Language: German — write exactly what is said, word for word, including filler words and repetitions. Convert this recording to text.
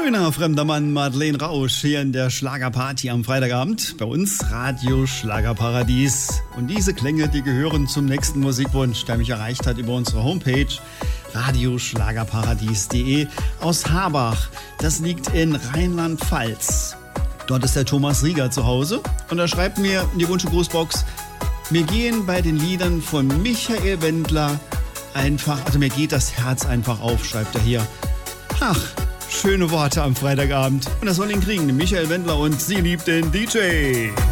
Schöner fremder Mann, Madeleine Rausch, hier in der Schlagerparty am Freitagabend. Bei uns Radio Schlagerparadies. Und diese Klänge, die gehören zum nächsten Musikwunsch, der mich erreicht hat über unsere Homepage radioschlagerparadies punkt de aus Habach. Das liegt in Rheinland-Pfalz. Dort ist der Thomas Rieger zu Hause und er schreibt mir in die Wunsch- und Grußbox: Mir gehen bei den Liedern von Michael Wendler einfach, also mir geht das Herz einfach auf, schreibt er hier. Ach, schöne Worte am Freitagabend. Und das soll ihn kriegen, Michael Wendler und sie liebt den D J.